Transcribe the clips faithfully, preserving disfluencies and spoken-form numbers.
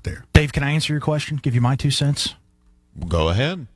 out there. Dave, can I answer your question? Give you my two cents? Go ahead.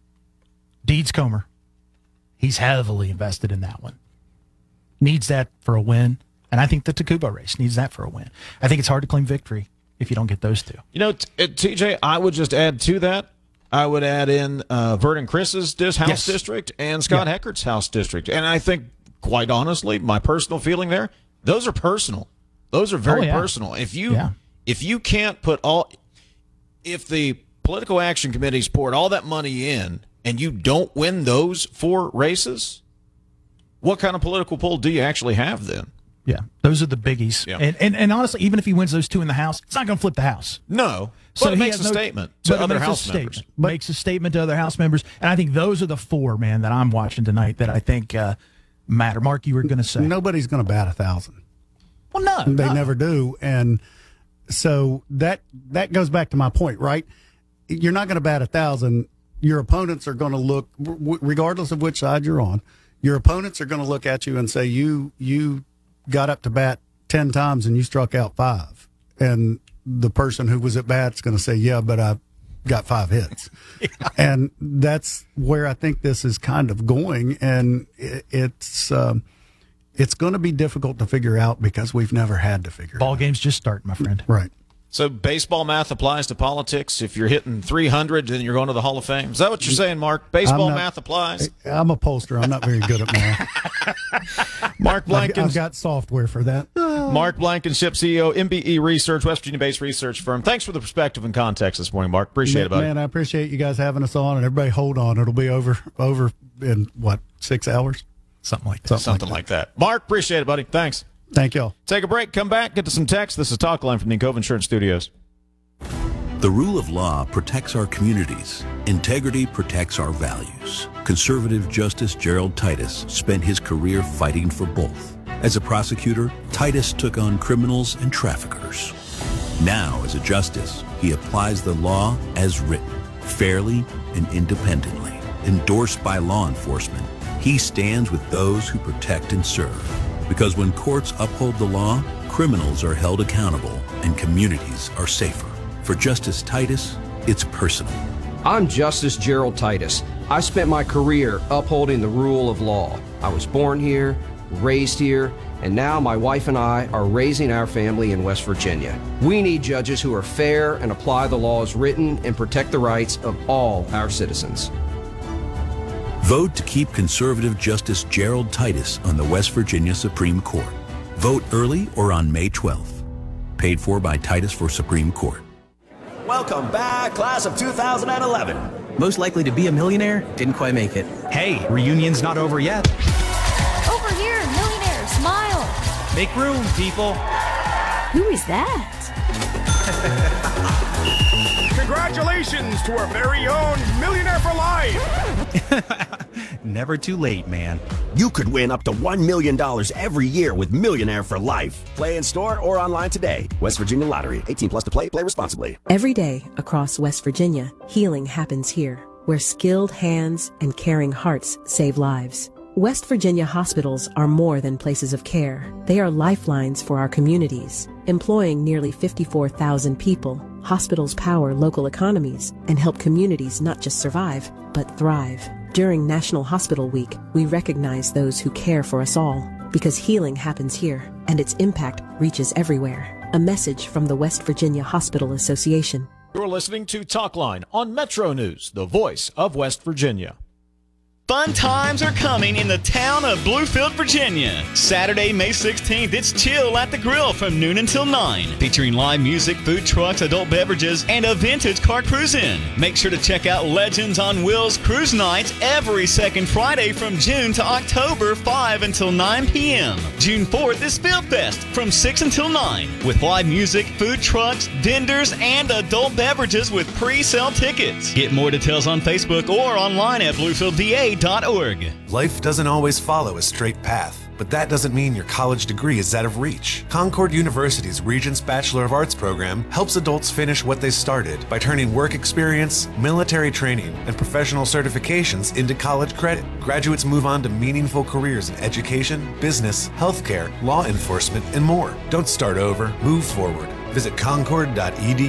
Deeds Comer. He's heavily invested in that one. Needs that for a win. And I think the Tacuba race needs that for a win. I think it's hard to claim victory if you don't get those two. You know, t- T J, I would just add to that, I would add in uh, Vernon Chris's dis- House Yes. District and Scott Yeah. Heckert's House District. And I think, quite honestly, my personal feeling there, those are personal. Those are very Oh, yeah. personal. If you Yeah. if you can't put all – if the political action committees poured all that money in and you don't win those four races, what kind of political pull do you actually have then? Yeah, those are the biggies. Yeah. And, and and honestly, even if he wins those two in the House, it's not going to flip the House. No. So But it he makes a has no- statement to but it other makes a House statement. members. Makes a statement to other House members. And I think those are the four, man, that I'm watching tonight that I think uh, matter. Mark, you were going to say. Nobody's going to bat a thousand. Well, no. They no. never do. And so that that goes back to my point, right? You're not going to bat a thousand. Your opponents are going to look, w- regardless of which side you're on, your opponents are going to look at you and say, you you got up to bat ten times and you struck out five. And the person who was at bat is going to say, yeah, but I got five hits. Yeah. And that's where I think this is kind of going. And it, it's um, it's going to be difficult to figure out because we've never had to figure Ball it out. game's just starting, my friend. Right. So baseball math applies to politics. If you're hitting three hundred, then you're going to the Hall of Fame. Is that what you're saying, Mark? Baseball I'm not- math applies. I'm a pollster. I'm not very good at math. Mark I've, Blanken, I've got software for that. Mark Blankenship, C E O, M B E Research, West Virginia-based research firm. Thanks for the perspective and context this morning, Mark. Appreciate it, buddy. Man, I appreciate you guys having us on, and everybody hold on. It'll be over over in, what, six hours? Something like that. Something like that. Mark, appreciate it, buddy. Thanks. Thank y'all. Take a break, come back, get to some text. This is Talk Line from the Encova Insurance Studios. The rule of law protects our communities. Integrity protects our values. Conservative Justice Gerald Titus spent his career fighting for both. As a prosecutor, Titus took on criminals and traffickers. Now, as a justice, he applies the law as written, fairly and independently. Endorsed by law enforcement, he stands with those who protect and serve. Because when courts uphold the law, criminals are held accountable and communities are safer. For Justice Titus, it's personal. I'm Justice Gerald Titus. I spent my career upholding the rule of law. I was born here, raised here, and now my wife and I are raising our family in West Virginia. We need judges who are fair and apply the law as written and protect the rights of all our citizens. Vote to keep conservative Justice Gerald Titus on the West Virginia Supreme Court. Vote early or on May twelfth. Paid for by Titus for Supreme Court. Welcome back, class of two thousand eleven. Most likely to be a millionaire, didn't quite make it. Hey, reunion's not over yet. Over here, millionaire, smile. Make room, people. Who is that? Congratulations to our very own Millionaire for Life. Never too late, man. You could win up to one million dollars every year with Millionaire for Life. Play in store or online today. West Virginia Lottery. eighteen plus to play. Play responsibly. Every day across West Virginia, healing happens here, where skilled hands and caring hearts save lives. West Virginia hospitals are more than places of care. They are lifelines for our communities. Employing nearly fifty-four thousand people, hospitals power local economies and help communities not just survive, but thrive. During National Hospital Week, we recognize those who care for us all, because healing happens here, and its impact reaches everywhere. A message from the West Virginia Hospital Association. You're listening to Talk Line on Metro News, the voice of West Virginia. Fun times are coming in the town of Bluefield, Virginia. Saturday, May sixteenth, it's Chill at the Grill from noon until nine, featuring live music, food trucks, adult beverages, and a vintage car cruise-in. Make sure to check out Legends on Wheels Cruise Nights every second Friday from June to October, five until nine p.m. June fourth is Field Fest from six until nine, with live music, food trucks, vendors, and adult beverages with pre-sale tickets. Get more details on Facebook or online at bluefield v a dot org. Life doesn't always follow a straight path, but that doesn't mean your college degree is out of reach. Concord University's Regents Bachelor of Arts program helps adults finish what they started by turning work experience, military training, and professional certifications into college credit. Graduates move on to meaningful careers in education, business, healthcare, law enforcement, and more. Don't start over, move forward. Visit concord dot e d u.